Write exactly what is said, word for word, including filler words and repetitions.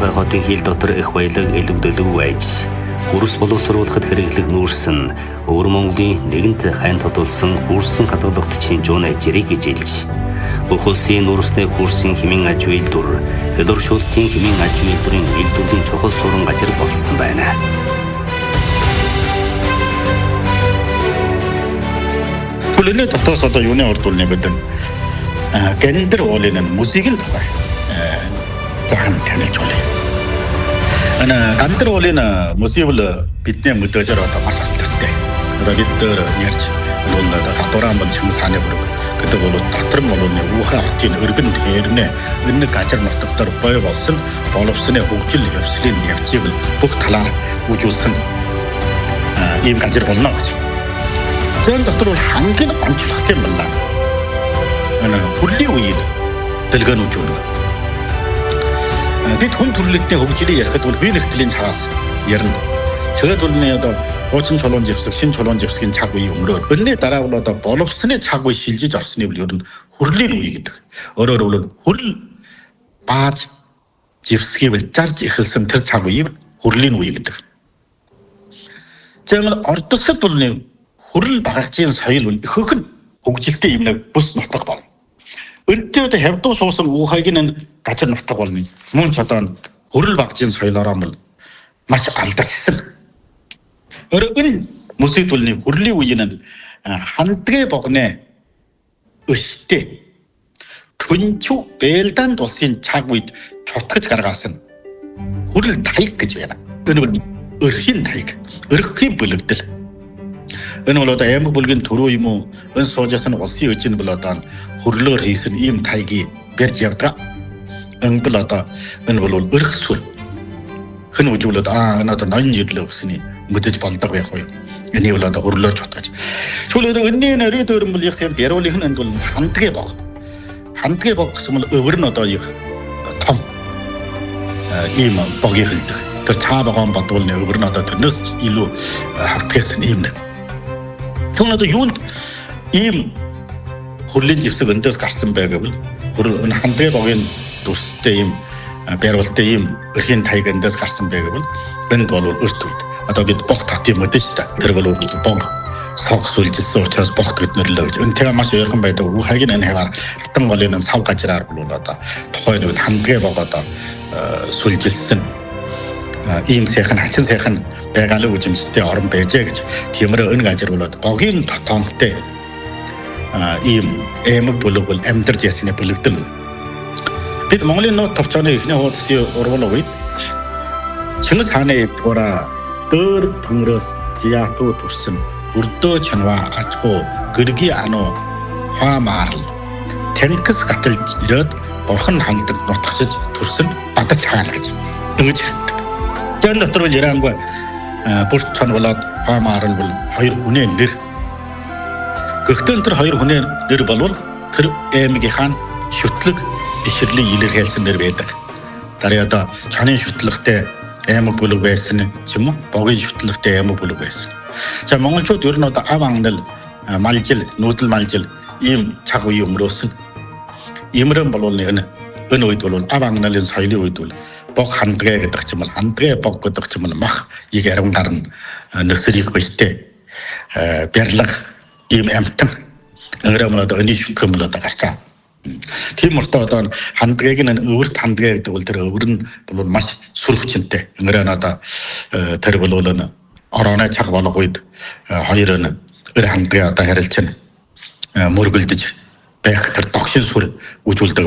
Тухай хотын хил дотор их баялаг элвдэлэг байж үрс боловсруулахад хэрэглэх нүүрсэн өвөр Монголын нэгэнт хайн тодулсан хурсан хадгалагт чинжууна жирэг гэж илж бүх улсын нүүрсний хурсын хэмийн аж үйлдвэр хялууршуултын хэмийн аж үйлдвэрийн үйлдвэрлэлийн чухал суран газар болсон байна. Хүлэнэ дотоос одоо юуны ордуулны гэдэг гендер уулын музикийн тухай захан танилж байна. Ана гендер уулын музик бол бидний мэдээж одоо маш алдартай. Одоо бид ярьж бол татвараа бол чимс хааны бүрэг гэдэг бол дотор нь бол уухай артын өргөн дээрнэ энэ газар нутагтар бой болсон боловсны хөгжил явслын явцыг бүх талаар үжүүлсэн ийм газар болно гэж. Зэн дотор бол хамгийн онцлогтой юм байна. Ана хүрлийн үеийн дэлгэнүүч үү. Бид хүн төрөлхтний хөгжлийг ярихад бол бие нэгтлийн цагаас ярина. Тэгээд бол нэ одоо хуучин чулуун живсэг, шин чулуун живсгийн цаг үе өнгөрөөр. Өнний дараа бол одоо боловсны цаг үе шилжиж орсны бол ер нь хүрлийн үе гэдэг. Өөрөөр хэлбэл хүрл бааж живсгийг зарж эхэлсэн тэр цаг үе хүрлийн үе гэдэг. Тэгвэл ордосод бол нэ хүрл багцын соёл бол ихэнх нь хөгжилтэй юм нэг бүс нутаг байна. Өнөөдөр одоо хавдуу суусан уухайгийн газар нутаг болно. Мөн ч одоо хүрл багцын соёлороо бол маш алдарчсан. Өөрөөр мөсөд бол хүрлийн үеийн хандгай богны өстэй түнчүү бэлдан улсын цаг үед цутгаж гаргасан хүрл таяг гэж байна. Энэ бол өрхийн таяг, өрхийн бүлэгдэл. Энэ бол одоо аймаг бүлгийн төрөө юм уу? Энэ суужсан улсын өчн бол одоо хөрлөөр хийсэн ийм тайгийг барьж явдаг. Энэ бол одоо энэ бол өрх сүр. Хэн үжүүлээд аа энэ одоо ноён жилээ өсөний мэдэж болдог байх уу? Энэ бол одоо хөрлөөр цутгаж. Чүлээд өнний нэрийн төрөн бол их юм яруулах нь энэ бол хандгай баг. Хандгай баг гэсэн бол өвөр нь одоо их том ийм богийг хэлдэг. Тэр цаа багаан бодвол нэ өвөр нь одоо тэрнээс илүү хавтгайсан юм нэ. Тэгвэл одоо юунд ийм хүрлийн живсэг өндөөс гарсан байг гэвэл энэ хандгай богийн дүрстэй ийм байрвалтай ийм өрхийн таяг өндөөс гарсан байг гэвэл энэ бол өөртөө одоо бид бох татыг мэдэж та тэр бол бог сог сүлжилсэн учраас бохт гэд нэрлээ гэж. Энэ тэгээ маш ойрхон байдаг. Ухагийн энэ хаваар хатан голын сав гажраар бол одоо тухайн үед хандгай бог одоо сүлжилсэн ийм сайхан хачин сайхан байгалийн үжимстэй орон байжээ гэж. Тиймэр энэ газар бол богийн тотомтой ийм эмэг бүлэг бол амьдарч ясны бүлэгдэл. Бид Монголын нот товчооны эхний хуудсын урвал үед Чингис хааны тура дөр төмрөөс жиатуу турсан өрдөө чанва ачхуу гэрги ану хаамаарл Тэнгис гаталж ирээд бурхан халдаг нутгачж турсан бадаж хаал гэж ингэж хэлдэг. Зэн дотор бол яриангүй бүрт чанвалаад хаамаарл бол хоёр хүнээ нэр. Гэхдээ тэр хоёр хүнээ нэр болвол тэр эмгийн хаан шүтлэг бишрлийн илэрхийлсэн нэр байдаг. Дараа одоо чанын шүтлэгтэй эмэг бүлэг байсан юм уу? Богийн шүтлэгтэй эмэг бүлэг байсан. За монголчууд ер нь одоо ав ангал малжил, нүүдэл малжил ийм цаг үе өнгөрөөсөн. Иймэрэн болвол энэ энэ үед бол ав ангалын соёлын үед бол бог хандгай гэдэг ч юм бол хандгай бог гэдэг ч юм бол мах ийг арван гарна нөсрийг бэлтэй бярлаг ийм амтан ангаараа одоо өний шүтгэн бол одоо гарчаа. Тийм мөртөө одоо хандгайг нь өвөрт хандгай гэдэг бол тэр өвөр нь бол маш сүрвчэнтэй. Ангаараа одоо тэр бол энэ орооны цаг болох үед хоёр нь өр хандгай одоо харилцан мөргөлдөж байх тэр догшин сүр үжүүлдэг.